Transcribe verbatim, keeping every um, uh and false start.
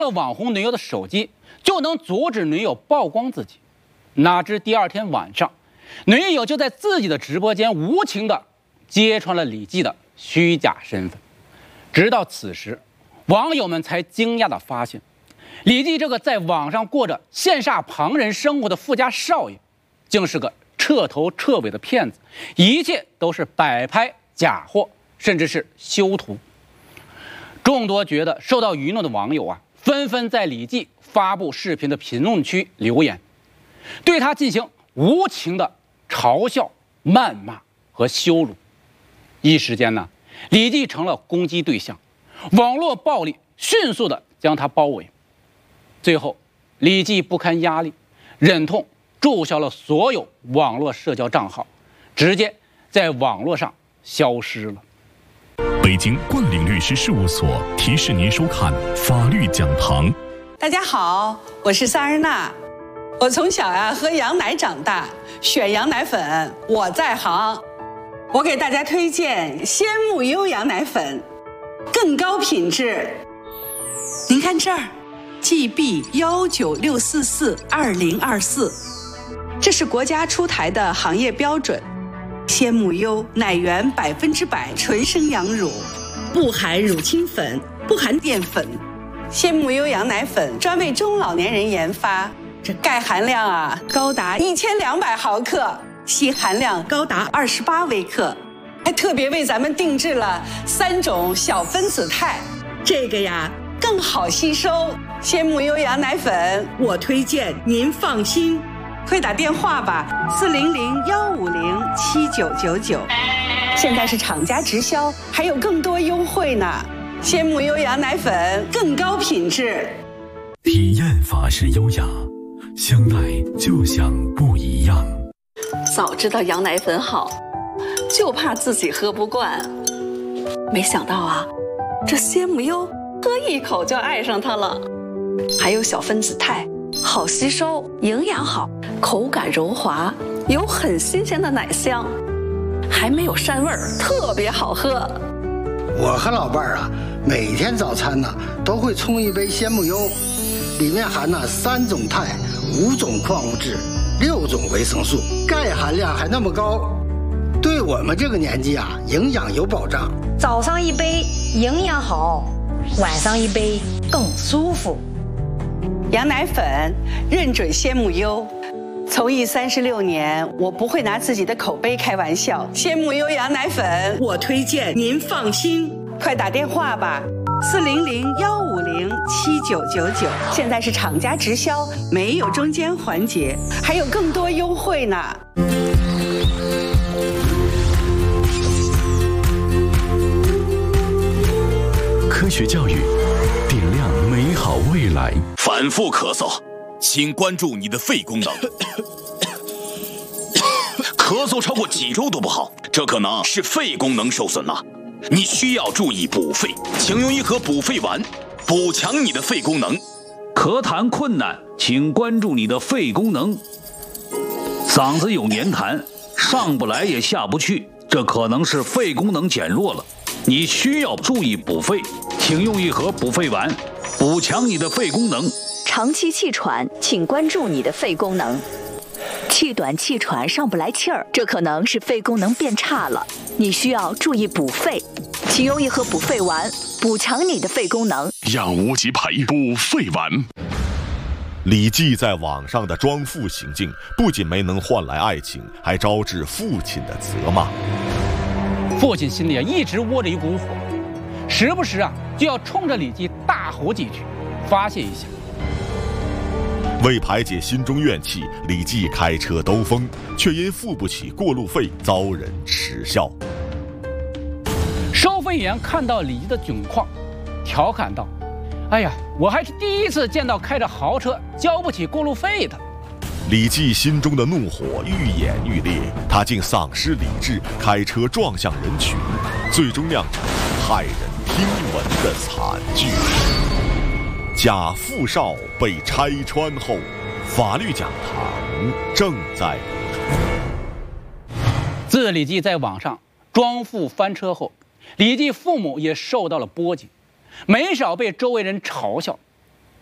了网红女友的手机，就能阻止女友曝光自己。哪知第二天晚上，女友就在自己的直播间无情地揭穿了李记的虚假身份。直到此时，网友们才惊讶地发现，李记这个在网上过着羡煞旁人生活的富家少爷，竟是个彻头彻尾的骗子，一切都是摆拍假货，甚至是修图。众多觉得受到愚弄的网友啊，纷纷在李记发布视频的评论区留言，对他进行无情的嘲笑、谩骂和羞辱。一时间呢，李记成了攻击对象，网络暴力迅速的将他包围。最后，李记不堪压力，忍痛注销了所有网络社交账号，直接在网络上消失了。 北京冠领律师事务所提示您收看法律讲堂。 大家好，我是萨日娜。我从小呀、啊、喝羊奶长大，选羊奶粉我在行。我给大家推荐鲜木优羊奶粉，更高品质。您看这儿 ，G B 幺九六四四二零二四，这是国家出台的行业标准。鲜木优奶源百分之百纯生羊乳，不含乳清粉，不含淀粉。鲜木优羊奶粉专为中老年人研发，这钙含量啊高达一千两百毫克，硒含量高达二十八微克，还特别为咱们定制了三种小分子肽，这个呀更好吸收。鲜木优羊奶粉，我推荐您放心。快打电话吧，四零零幺五零七九九九。现在是厂家直销，还有更多优惠呢。鲜木优羊奶粉更高品质， 体验法式优雅，相爱就像不一样。 早知道羊奶粉好，就怕自己喝不惯。没想到啊，这鲜木优喝一口就爱上它了。还有小分子肽，好吸收，营养好，口感柔滑，有很新鲜的奶香，还没有膻味儿，特别好喝。 我和老伴儿啊，每天早餐呢都会冲一杯鲜木优，里面含了三种肽、五种矿物质、六种维生素，钙含量还那么高，对我们这个年纪啊，营养有保障。 早上一杯营养好，晚上一杯更舒服。 羊奶粉认准鲜木优，从艺三十六年，我不会拿自己的口碑开玩笑。鲜木优羊奶粉，我推荐您放心。快打电话吧，四零零幺五零七九九九。现在是厂家直销，没有中间环节，还有更多优惠呢。 科学教育，点亮美好未来。 反复咳嗽，请关注你的肺功能。咳嗽超过几周都不好，这可能是肺功能受损了。你需要注意补肺，请用一盒补肺丸，补强你的肺功能。 咳痰困难，请关注你的肺功能。嗓子有黏痰，上不来也下不去，这可能是肺功能减弱了。你需要注意补肺，请用一盒补肺丸，补强你的肺功能。 长期气喘，请关注你的肺功能。气短气喘上不来气儿，这可能是肺功能变差了，你需要注意补肺，请用一盒补肺丸，补强你的肺功能。 养无极培补肺丸。 李记在网上的装富行径，不仅没能换来爱情，还招致父亲的责骂。 父亲心里啊一直窝着一股火，时不时啊就要冲着李记大吼几句，发泄一下。 为排解心中怨气，李记开车兜风，却因付不起过路费遭人耻笑。 收费员看到李记的窘况，调侃道：“哎呀，我还是第一次见到开着豪车交不起过路费的。” 李记心中的怒火愈演愈烈，他竟丧失理智，开车撞向人群，最终酿成骇人听闻的惨剧。假富少被拆穿后，法律讲堂正在播出。 自李记在网上装富翻车后，李记父母也受到了波及，没少被周围人嘲笑。